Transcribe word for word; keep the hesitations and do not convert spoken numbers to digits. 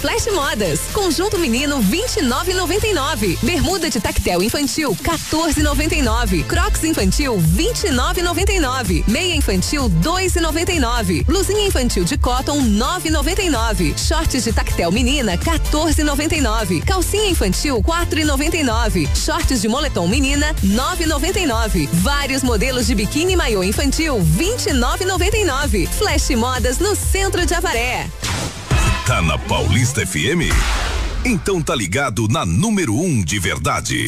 Flash Modas. Conjunto menino vinte e nove e noventa e nove. Bermuda de tactel infantil quatorze e noventa e nove. Crocs infantil vinte e nove e noventa e nove. Meia infantil dois e noventa e nove. Blusinha infantil de cotton nove e noventa e nove. Shorts de tactel menina quatorze e noventa e nove. Calcinha infantil quatro e noventa e nove. Shorts de moletom menina nove e noventa e nove. Vários modelos de biquíni e maiô infantil vinte e nove e noventa e nove. Flash Modas no centro de Avaré. Tá na Paulista F M? Então tá ligado na número um de verdade.